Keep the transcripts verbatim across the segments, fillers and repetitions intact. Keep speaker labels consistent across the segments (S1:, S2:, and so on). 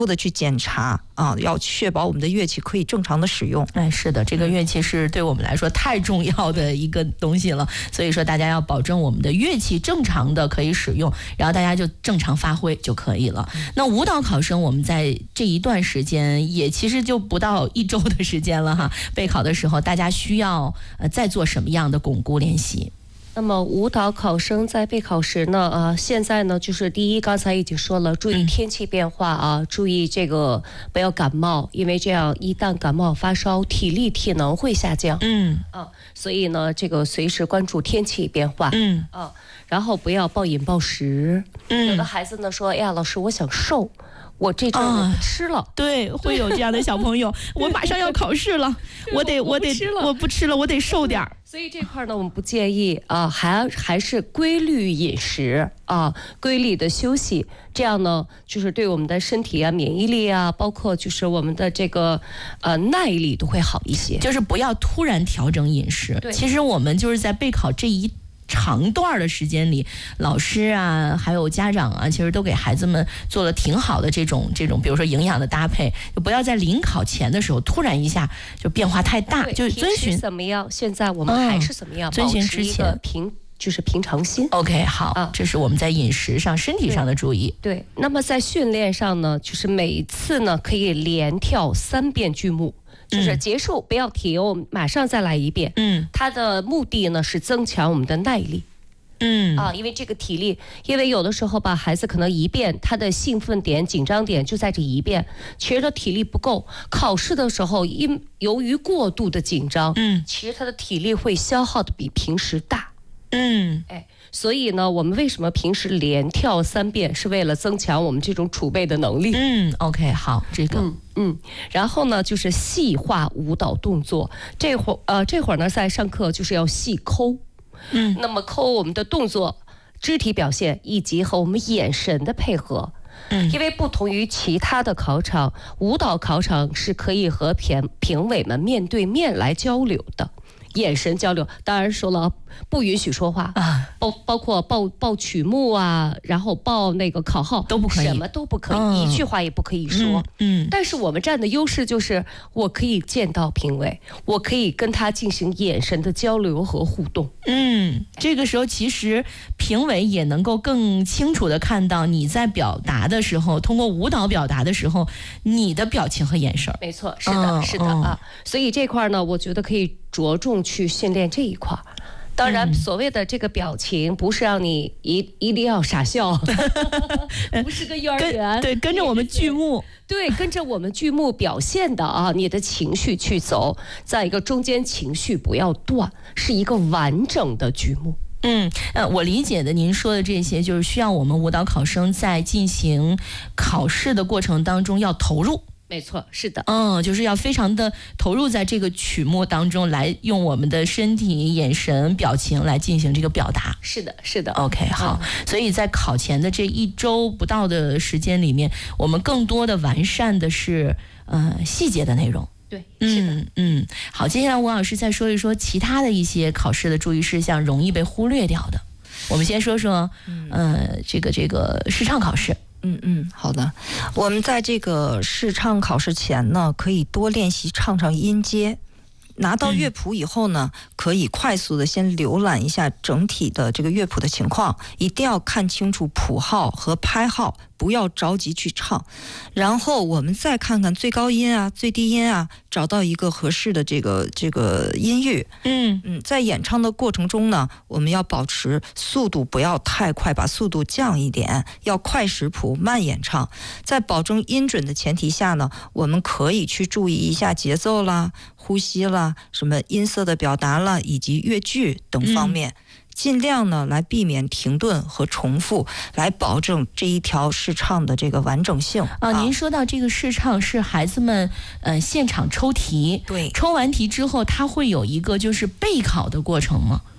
S1: 的去检查啊，要确保我们的乐器可以正常的使用。
S2: 哎，是的，这个乐器是对我们来说太重要的一个东西了，所以说大家要保证我们的乐器正常的可以使用，然后大家就正常发挥就可以了。那舞蹈考生，我们在这一段时间也其实就不到一周的时间了哈，备考的时候大家需要呃再做什么样的巩固练习？
S3: 那么舞蹈考生在备考时呢，呃，现在呢，就是第一，刚才已经说了，注意天气变化啊，嗯、注意这个不要感冒，因为这样一旦感冒发烧，体力体能会下降。嗯啊，所以呢，这个随时关注天气变化。嗯啊，然后不要暴饮暴食。嗯，有的孩子呢说，哎呀，老师，我想瘦。我这阵我不吃了、啊，
S2: 对，会有这样的小朋友，我马上要考试了，我得我得我不吃了，我得瘦点儿。
S3: 所以这块呢，我们不建议啊，还还是规律饮食啊，规律的休息，这样呢，就是对我们的身体啊、免疫力啊，包括就是我们的这个呃耐力都会好一些。
S2: 就是不要突然调整饮食。其实我们就是在备考这一长段的时间里，老师啊，还有家长啊，其实都给孩子们做了挺好的这种这种，比如说营养的搭配，就不要在临考前的时候突然一下就变化太大，就遵循
S3: 怎么样？现在我们还是怎么样？
S2: 嗯、遵循之前
S3: 平就是平常心。
S2: OK， 好、啊，这是我们在饮食上、身体上的注意。
S3: 对，对那么在训练上呢，就是每次呢可以连跳三遍剧目。就是结束、嗯、不要停，我们马上再来一遍。嗯，它的目的呢是增强我们的耐力。嗯啊，因为这个体力，因为有的时候吧，孩子可能一遍他的兴奋点、紧张点就在这一遍，其实他体力不够。考试的时候，因由于过度的紧张，嗯，其实他的体力会消耗的比平时大。嗯，哎，所以呢，我们为什么平时连跳三遍，是为了增强我们这种储备的能力。
S2: 嗯 ，OK， 好，这个，
S3: 嗯嗯，然后呢，就是细化舞蹈动作。这会儿呃，这会儿呢，在上课就是要细抠。嗯，那么抠我们的动作、肢体表现以及和我们眼神的配合。嗯，因为不同于其他的考场，舞蹈考场是可以和评评委们面对面来交流的。眼神交流，当然说了不允许说话啊，包包括报报曲目啊，然后报那个考号
S2: 都不可以，
S3: 什么都不可以，嗯、一句话也不可以说。嗯，嗯但是我们站的优势就是，我可以见到评委，我可以跟他进行眼神的交流和互动。
S2: 嗯，这个时候其实评委也能够更清楚地看到你在表达的时候，通过舞蹈表达的时候，你的表情和眼神。
S3: 没错，是的，嗯、是的啊。所以这块呢，我觉得可以着重去训练这一块。当然，所谓的这个表情，不是让你一一定要傻笑，不是跟幼儿园
S2: 对跟着我们剧目，
S3: 对跟着我们剧目表现的啊，你的情绪去走，再一个中间情绪不要断，是一个完整的剧目。
S2: 嗯，呃，我理解的，您说的这些，就是需要我们舞蹈考生在进行考试的过程当中要投入。
S3: 没错，是的，
S2: 嗯，就是要非常的投入在这个曲目当中，来用我们的身体、眼神、表情来进行这个表达。
S3: 是的，是的。
S2: OK， 好，嗯、所以在考前的这一周不到的时间里面，我们更多的完善的是呃细节的内容。
S3: 对，是的，
S2: 嗯嗯。好，接下来吴老师再说一说其他的一些考试的注意事项，容易被忽略掉的。我们先说说，呃，这个这个视唱考试。
S1: 嗯嗯，好的。我们在这个视唱考试前呢，可以多练习唱唱音阶。拿到乐谱以后呢，可以快速的先浏览一下整体的这个乐谱的情况，一定要看清楚谱号和拍号，不要着急去唱。然后我们再看看最高音啊、最低音啊，找到一个合适的这个这个音域。嗯嗯，在演唱的过程中呢，我们要保持速度不要太快，把速度降一点，要快识谱慢演唱。在保证音准的前提下呢，我们可以去注意一下节奏啦、呼吸啦、什么音色的表达啦，以及乐句等方面。嗯，尽量呢来避免停顿和重复，来保证这一条视唱的这个完整性
S2: 啊。您说到这个视唱是孩子们呃现场抽题，
S1: 对，
S2: 抽完题之后他会有一个就是备考的过程吗？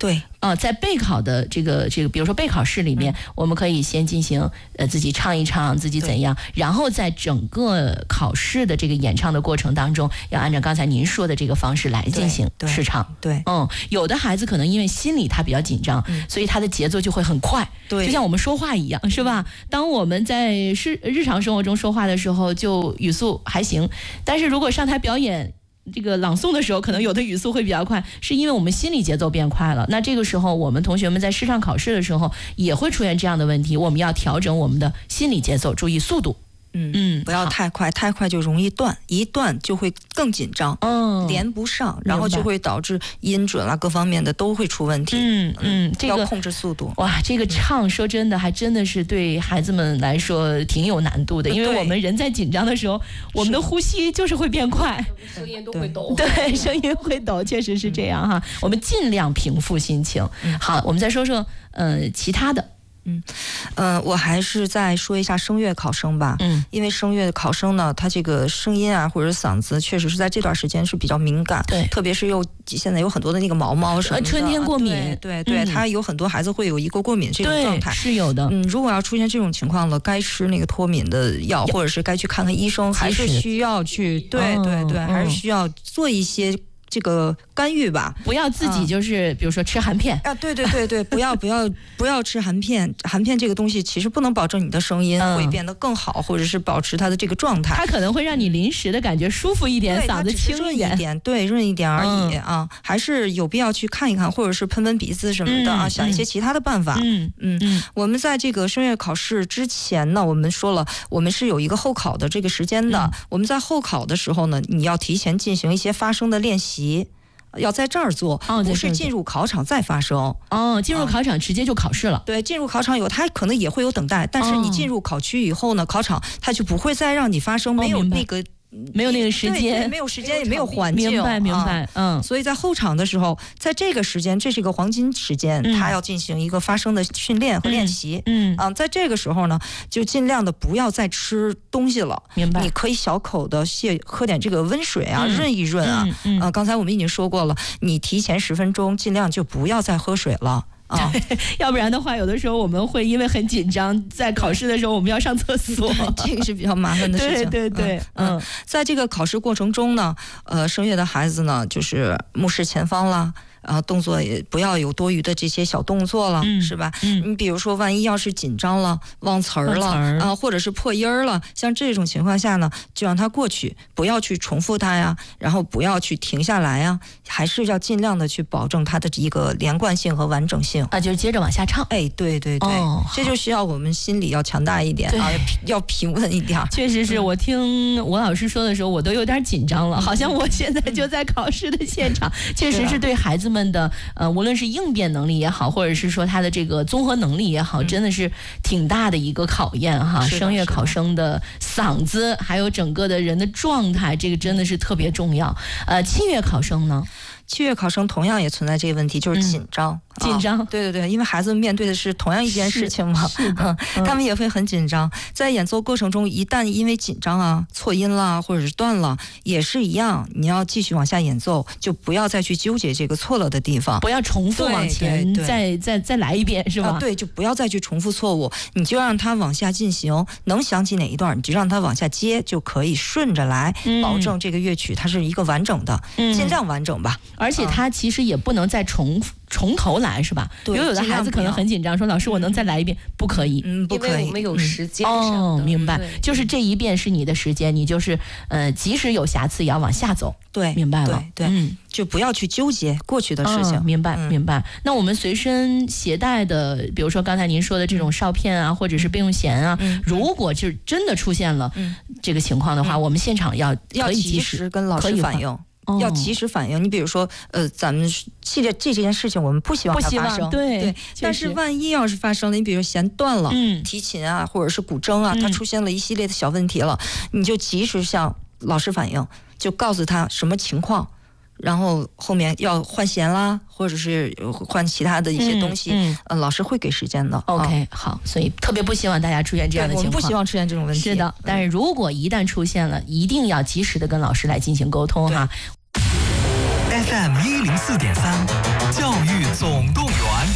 S1: 对，
S2: 呃，在备考的这个这个，比如说备考试里面，嗯、我们可以先进行呃自己唱一唱，自己怎样，然后在整个考试的这个演唱的过程当中，要按照刚才您说的这个方式来进行试唱。
S1: 对，对
S2: 嗯，有的孩子可能因为心里他比较紧张，嗯、所以他的节奏就会很快，
S1: 对，
S2: 就像我们说话一样，是吧？当我们在是日常生活中说话的时候，就语速还行，但是如果上台表演这个朗诵的时候，可能有的语速会比较快，是因为我们心理节奏变快了。那这个时候，我们同学们在试唱考试的时候，也会出现这样的问题。我们要调整我们的心理节奏，注意速度。
S1: 嗯嗯，不要太快，太快就容易断，一断就会更紧张，嗯，连不上，然后就会导致音准啊各方面的都会出问题。
S2: 嗯嗯，这个
S1: 要控制速度。
S2: 哇，这个唱说真的还真的是对孩子们来说挺有难度的，因为我们人在紧张的时候，我们的呼吸就是会变快，
S3: 声音都会抖。
S2: 对，声音会抖，确实是这样哈。我们尽量平复心情。好，我们再说说呃其他的。
S1: 嗯，呃，我还是再说一下声乐考生吧。嗯，因为声乐考生呢，他这个声音啊，或者嗓子，确实是在这段时间是比较敏感。
S2: 对，
S1: 特别是又现在有很多的那个毛毛什么的，
S2: 春天过敏。
S1: 啊、对对，他、嗯、有很多孩子会有一个过敏这种状态，
S2: 是有的。
S1: 嗯，如果要出现这种情况了，该吃那个脱敏的药，或者是该去看看医生，还是需要去，对对对，还是需要做一些。这个干预吧，
S2: 不要自己就是、嗯、比如说吃含片
S1: 啊，对对对对，不要不要不要吃含片，含片这个东西其实不能保证你的声音会变得更好，嗯、或者是保持它的这个状态。
S2: 它可能会让你临时的感觉舒服一点，嗓子轻
S1: 润一点，对，润一点而已、嗯、啊，还是有必要去看一看，或者是喷喷鼻子什么的啊，嗯、想一些其他的办法。嗯嗯嗯，我们在这个声乐考试之前呢，我们说了，我们是有一个候考的这个时间的。嗯、我们在候考的时候呢，你要提前进行一些发声的练习。要在这儿做，哦、不是进入考场再发声。
S2: 哦，进入考场直接就考试了。
S1: 嗯、对，进入考场有，它可能也会有等待，但是你进入考区以后呢，考场它就不会再让你发声，哦、没有那个。
S2: 没有那个时间，
S1: 没有时间，也没有环境，
S2: 明白明白，嗯、啊。
S1: 所以在候场的时候，在这个时间，这是一个黄金时间，嗯、他要进行一个发声的训练和练习。嗯，嗯啊，在这个时候呢，就尽量的不要再吃东西了。
S2: 明白。
S1: 你可以小口的泻，喝点这个温水啊，嗯、润一润啊。嗯嗯、啊，刚才我们已经说过了，你提前十分钟尽量就不要再喝水了。
S2: 啊，要不然的话，有的时候我们会因为很紧张，在考试的时候我们要上厕所，
S1: 这个是比较麻烦的事情。
S2: 对对对，嗯，
S1: 嗯在这个考试过程中呢，呃，声乐的孩子呢，就是目视前方啦。然后动作也不要有多余的这些小动作了，嗯、是吧？嗯，你比如说，万一要是紧张了、忘词儿了啊、呃，或者是破音儿了，像这种情况下呢，就让它过去，不要去重复它呀，然后不要去停下来呀，还是要尽量的去保证它的一个连贯性和完整性
S2: 啊，就是接着往下唱。
S1: 哎，对对对，哦、这就需要我们心理要强大一点啊，要平稳一点。
S2: 确实是、嗯、我听吴老师说的时候，我都有点紧张了，好像我现在就在考试的现场，确实是对孩子们。们的呃，无论是应变能力也好，或者是说他的这个综合能力也好，嗯、真的是挺大的一个考验哈。声乐考生的嗓子，还有整个的人的状态，这个真的是特别重要。呃，器乐考生呢？
S1: 器乐考生同样也存在这个问题，就是紧张。
S2: 嗯紧张、
S1: 啊，对对对，因为孩子们面对的是同样一件事情嘛，
S2: 是的
S1: 嗯、他们也会很紧张。在演奏过程中，一旦因为紧张啊、错音啦，或者是断了，也是一样，你要继续往下演奏，就不要再去纠结这个错了的地方，
S2: 不要重复往前再再再来一遍，是吧、
S1: 啊？对，就不要再去重复错误，你就让他往下进行，能想起哪一段，你就让他往下接，就可以顺着来，嗯、保证这个乐曲它是一个完整的，嗯、尽量完整吧。
S2: 而且它其实也不能再重复。从头来是吧？有有的孩子可能很紧张，说老师我能再来一遍，不可以，
S1: 嗯，不可以，
S3: 因为我们有时间上的、
S2: 嗯、哦，明白，就是这一遍是你的时间，你就是呃，即使有瑕疵也要往下走，
S1: 对，
S2: 明白了，
S1: 对，对嗯，就不要去纠结过去的事情，
S2: 嗯、明白、
S1: 嗯、
S2: 明白。那我们随身携带的，比如说刚才您说的这种哨片啊，或者是备用弦啊，嗯、如果就是真的出现了这个情况的话，嗯、我们现场要
S1: 要及时跟老师反映。要及时反应，你比如说，呃，咱们系列这件事情，我们不希望它发生，
S2: 对
S1: 对。但是万一要是发生了，你比如弦断了，嗯，提琴啊，或者是古筝啊，它出现了一系列的小问题了，嗯、你就及时向老师反映，就告诉他什么情况，然后后面要换弦啦，或者是换其他的一些东西，嗯嗯、呃，老师会给时间的。
S2: OK，、
S1: 啊、
S2: 好，所以特别不希望大家出现这样的情况，
S1: 我们不希望出现这种问题。
S2: 是的，但是如果一旦出现了，一定要及时的跟老师来进行沟通哈。
S4: F M 一零四点三教育总动员。